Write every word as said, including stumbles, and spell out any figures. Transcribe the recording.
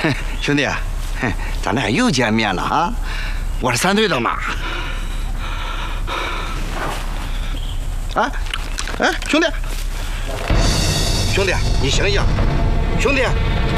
兄弟，咱俩又见面了啊！我是三队的马。哎，哎，兄弟，兄弟，你醒醒！兄弟，